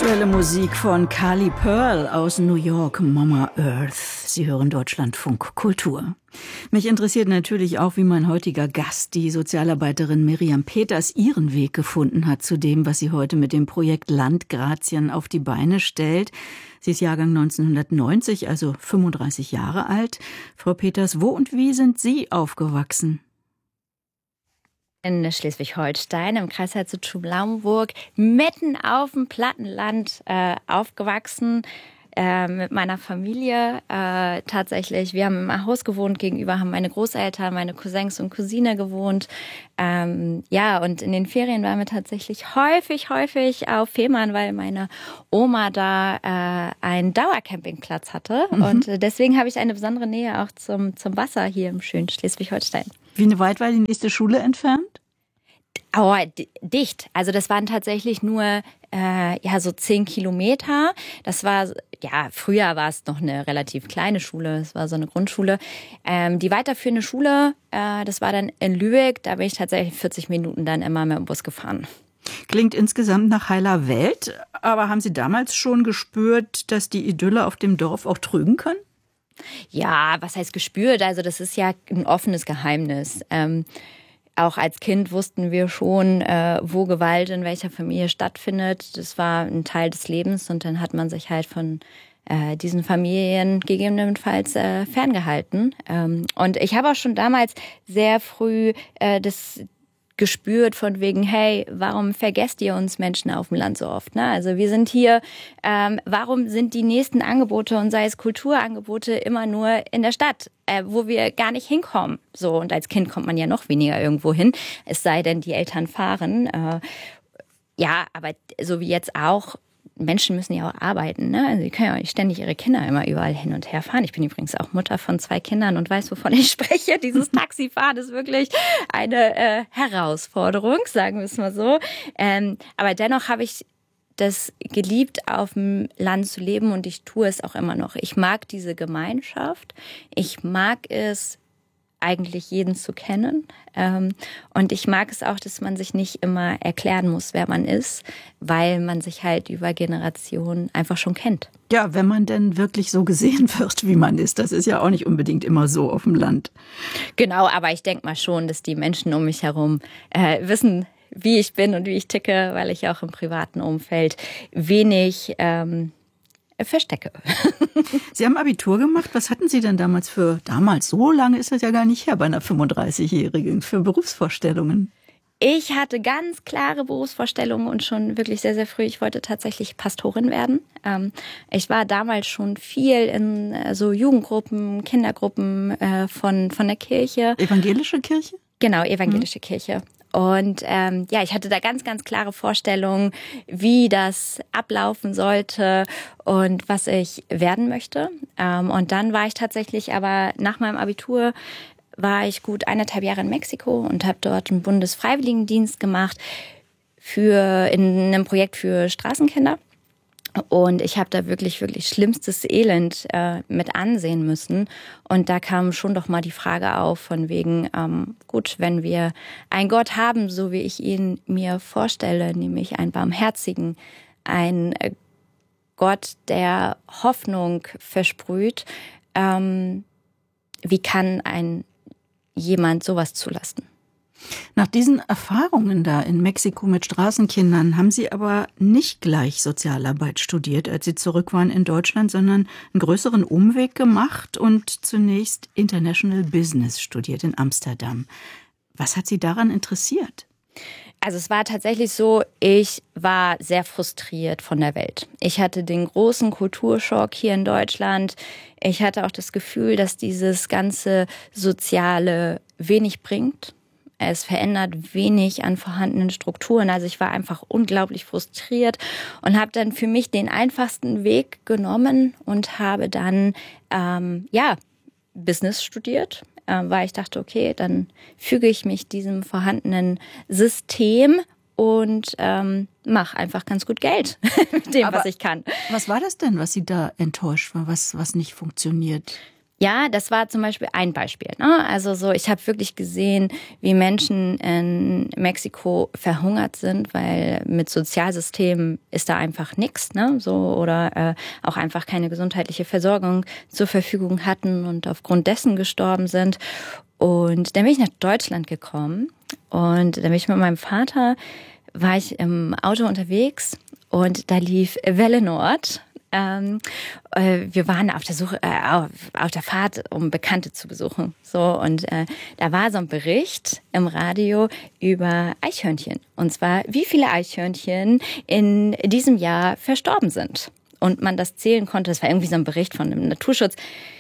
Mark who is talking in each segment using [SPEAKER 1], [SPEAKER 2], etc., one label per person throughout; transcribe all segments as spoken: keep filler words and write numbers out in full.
[SPEAKER 1] Aktuelle Musik von Carly Pearl aus New York, Mama Earth. Sie hören Deutschlandfunk Kultur. Mich interessiert natürlich auch, wie mein heutiger Gast, die Sozialarbeiterin Miriam Peters, ihren Weg gefunden hat zu dem, was sie heute mit dem Projekt Landgrazien auf die Beine stellt. Sie ist Jahrgang neunzehnhundertneunzig, also fünfunddreißig Jahre alt. Frau Peters, wo und wie sind Sie aufgewachsen?
[SPEAKER 2] In Schleswig-Holstein, im Kreis Herzogenbuch, mitten auf dem Plattenland äh, aufgewachsen, äh, mit meiner Familie äh, tatsächlich. Wir haben im Haus gewohnt, gegenüber haben meine Großeltern, meine Cousins und Cousine gewohnt. Ähm, ja, und in den Ferien waren wir tatsächlich häufig, häufig auf Fehmarn, weil meine Oma da äh, einen Dauercampingplatz hatte. Mhm. Und äh, deswegen habe ich eine besondere Nähe auch zum, zum Wasser hier im schönen Schleswig-Holstein.
[SPEAKER 1] Wie weit war die nächste Schule entfernt?
[SPEAKER 2] Oh, dicht. Also das waren tatsächlich nur äh, ja so zehn Kilometer. Das war, ja, früher war es noch eine relativ kleine Schule. Es war so eine Grundschule. Ähm, die weiterführende Schule, äh, das war dann in Lübeck. Da bin ich tatsächlich vierzig Minuten dann immer mit dem Bus gefahren.
[SPEAKER 1] Klingt insgesamt nach heiler Welt. Aber haben Sie damals schon gespürt, dass die Idylle auf dem Dorf auch trügen kann?
[SPEAKER 2] Ja, was heißt gespürt? Also das ist ja ein offenes Geheimnis. Ähm, auch als Kind wussten wir schon, äh, wo Gewalt in welcher Familie stattfindet. Das war ein Teil des Lebens und dann hat man sich halt von äh, diesen Familien gegebenenfalls äh, ferngehalten. Ähm, und ich habe auch schon damals sehr früh äh, das gespürt von wegen, hey, warum vergesst ihr uns Menschen auf dem Land so oft? Ne? Also wir sind hier, ähm, warum sind die nächsten Angebote und sei es Kulturangebote immer nur in der Stadt, äh, wo wir gar nicht hinkommen? So, und als Kind kommt man ja noch weniger irgendwo hin, es sei denn, die Eltern fahren. Äh, ja, aber so wie jetzt auch, Menschen müssen ja auch arbeiten, ne? Also die können ja auch nicht ständig ihre Kinder immer überall hin und her fahren. Ich bin übrigens auch Mutter von zwei Kindern und weiß, wovon ich spreche. Dieses Taxifahren ist wirklich eine äh, Herausforderung, sagen wir es mal so. Ähm, aber dennoch habe ich das geliebt, auf dem Land zu leben und ich tue es auch immer noch. Ich mag diese Gemeinschaft. Ich mag es, eigentlich jeden zu kennen. Und ich mag es auch, dass man sich nicht immer erklären muss, wer man ist, weil man sich halt über Generationen einfach schon kennt.
[SPEAKER 1] Ja, wenn man denn wirklich so gesehen wird, wie man ist. Das ist ja auch nicht unbedingt immer so auf dem Land.
[SPEAKER 2] Genau, aber ich denke mal schon, dass die Menschen um mich herum äh, wissen, wie ich bin und wie ich ticke, weil ich auch im privaten Umfeld wenig ähm, verstecke.
[SPEAKER 1] Sie haben Abitur gemacht. Was hatten Sie denn damals für, damals, so lange ist das ja gar nicht her, bei einer fünfunddreißigjährigen, für Berufsvorstellungen?
[SPEAKER 2] Ich hatte ganz klare Berufsvorstellungen und schon wirklich sehr, sehr früh. Ich wollte tatsächlich Pastorin werden. Ich war damals schon viel in so Jugendgruppen, Kindergruppen von, von der Kirche.
[SPEAKER 1] Evangelische Kirche?
[SPEAKER 2] Genau, evangelische hm. Kirche. Und ähm, ja, ich hatte da ganz, ganz klare Vorstellungen, wie das ablaufen sollte und was ich werden möchte. Ähm, und dann war ich tatsächlich aber nach meinem Abitur, war ich gut eineinhalb Jahre in Mexiko und habe dort einen Bundesfreiwilligendienst gemacht für in einem Projekt für Straßenkinder. Und ich habe da wirklich, wirklich schlimmstes Elend äh, mit ansehen müssen. Und da kam schon doch mal die Frage auf von wegen, ähm, gut, wenn wir einen Gott haben, so wie ich ihn mir vorstelle, nämlich einen barmherzigen, einen äh, Gott, der Hoffnung versprüht, ähm, wie kann ein jemand sowas zulassen?
[SPEAKER 1] Nach diesen Erfahrungen da in Mexiko mit Straßenkindern haben Sie aber nicht gleich Sozialarbeit studiert, als Sie zurück waren in Deutschland, sondern einen größeren Umweg gemacht und zunächst International Business studiert in Amsterdam. Was hat Sie daran interessiert?
[SPEAKER 2] Also es war tatsächlich so, ich war sehr frustriert von der Welt. Ich hatte den großen Kulturschock hier in Deutschland. Ich hatte auch das Gefühl, dass dieses ganze Soziale wenig bringt. Es verändert wenig an vorhandenen Strukturen. Also ich war einfach unglaublich frustriert und habe dann für mich den einfachsten Weg genommen und habe dann ähm, ja Business studiert, äh, weil ich dachte, okay, dann füge ich mich diesem vorhandenen System und ähm, mache einfach ganz gut Geld mit dem,
[SPEAKER 1] Aber
[SPEAKER 2] was ich kann.
[SPEAKER 1] Was war das denn, was Sie da enttäuscht war, was, was nicht funktioniert?
[SPEAKER 2] Ja, das war zum Beispiel ein Beispiel. Ne? Also so, ich habe wirklich gesehen, wie Menschen in Mexiko verhungert sind, weil mit Sozialsystemen ist da einfach nichts, ne? So, oder äh, auch einfach keine gesundheitliche Versorgung zur Verfügung hatten und aufgrund dessen gestorben sind. Und dann bin ich nach Deutschland gekommen und dann bin ich mit meinem Vater, war ich im Auto unterwegs und da lief Welle Nord. Ähm, äh, wir waren auf der Suche, äh, auf, auf der Fahrt, um Bekannte zu besuchen. So, und äh, da war so ein Bericht im Radio über Eichhörnchen. Und zwar, wie viele Eichhörnchen in diesem Jahr verstorben sind. Und man das zählen konnte. Das war irgendwie so ein Bericht von einem Naturschutz.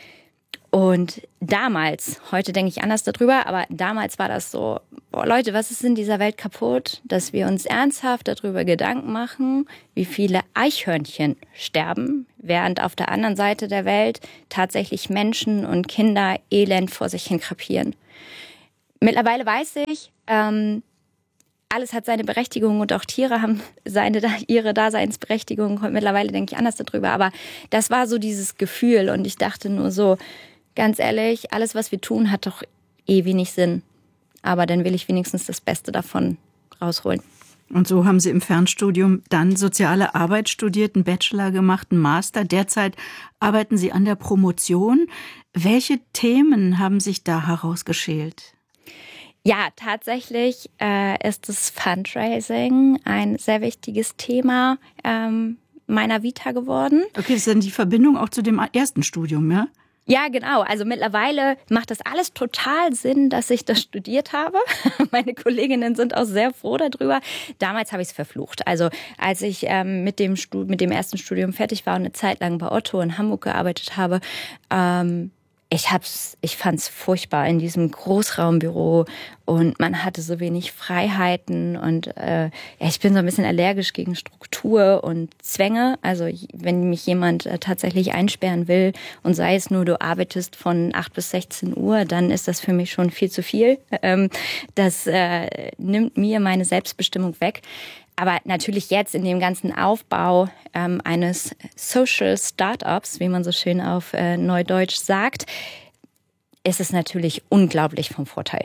[SPEAKER 2] Und damals, heute denke ich anders darüber, aber damals war das so, boah Leute, was ist in dieser Welt kaputt, dass wir uns ernsthaft darüber Gedanken machen, wie viele Eichhörnchen sterben, während auf der anderen Seite der Welt tatsächlich Menschen und Kinder elend vor sich hin krepieren. Mittlerweile weiß ich, ähm, alles hat seine Berechtigung und auch Tiere haben seine, ihre Daseinsberechtigung. Und mittlerweile denke ich anders darüber, aber das war so dieses Gefühl und ich dachte nur so, ganz ehrlich, alles, was wir tun, hat doch eh wenig Sinn. Aber dann will ich wenigstens das Beste davon rausholen.
[SPEAKER 1] Und so haben Sie im Fernstudium dann Soziale Arbeit studiert, einen Bachelor gemacht, einen Master. Derzeit arbeiten Sie an der Promotion. Welche Themen haben sich da herausgeschält?
[SPEAKER 2] Ja, tatsächlich äh, ist das Fundraising ein sehr wichtiges Thema ähm, meiner Vita geworden.
[SPEAKER 1] Okay, das ist dann die Verbindung auch zu dem ersten Studium, ja?
[SPEAKER 2] Ja, genau. Also mittlerweile macht das alles total Sinn, dass ich das studiert habe. Meine Kolleginnen sind auch sehr froh darüber. Damals habe ich es verflucht. Also als ich ähm, mit dem Stud- mit dem ersten Studium fertig war und eine Zeit lang bei Otto in Hamburg gearbeitet habe, ähm, Ich hab's, ich fand's furchtbar in diesem Großraumbüro und man hatte so wenig Freiheiten und äh, ja, ich bin so ein bisschen allergisch gegen Struktur und Zwänge. Also wenn mich jemand äh, tatsächlich einsperren will und sei es nur, du arbeitest von acht bis sechzehn Uhr, dann ist das für mich schon viel zu viel. Ähm, das äh, nimmt mir meine Selbstbestimmung weg. Aber natürlich jetzt in dem ganzen Aufbau ähm, eines Social Startups, wie man so schön auf äh, Neudeutsch sagt, ist es natürlich unglaublich vom Vorteil.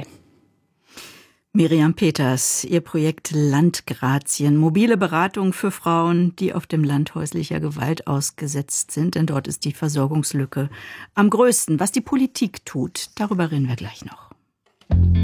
[SPEAKER 1] Miriam Peters, Ihr Projekt Landgrazien, mobile Beratung für Frauen, die auf dem Land häuslicher Gewalt ausgesetzt sind, denn dort ist die Versorgungslücke am größten. Was die Politik tut, darüber reden wir gleich noch.